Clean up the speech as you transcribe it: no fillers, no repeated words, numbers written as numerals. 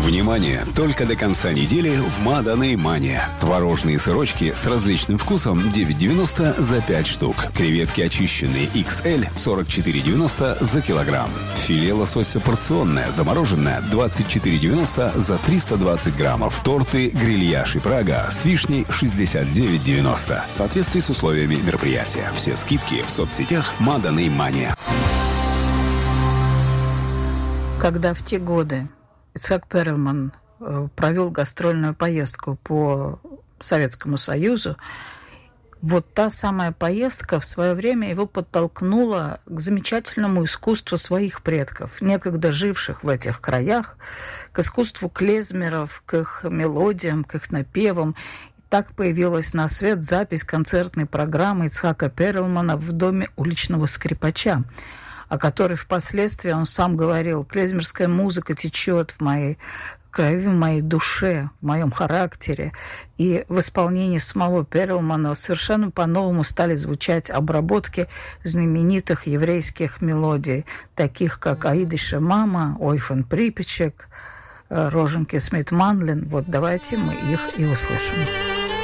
Внимание! Только до конца недели в Маданой Мане. Творожные сырочки с различным вкусом 9,90 за 5 штук. Креветки очищенные XL 44,90 за килограмм. Филе лосося порционное, замороженное 24,90 за 320 граммов. Торты грильяж и Прага с вишней 69,90. В соответствии с условиями мероприятия. Все скидки в соцсетях Маданой Мане. Когда в те годы Ицхак Перлман провел гастрольную поездку по Советскому Союзу, вот та самая поездка в свое время его подтолкнула к замечательному искусству своих предков, некогда живших в этих краях, к искусству клезмеров, к их мелодиям, к их напевам. И так появилась на свет запись концертной программы Ицхака Перлмана в доме уличного скрипача, о которой впоследствии он сам говорил: клезмерская музыка течет в моей крови, в моей душе, в моем характере. И в исполнении самого Перлмана совершенно по-новому стали звучать обработки знаменитых еврейских мелодий, таких как «Аидиша мама», «Ойфен Припечек», «Роженки Смит Манлин». Вот давайте мы их и услышим.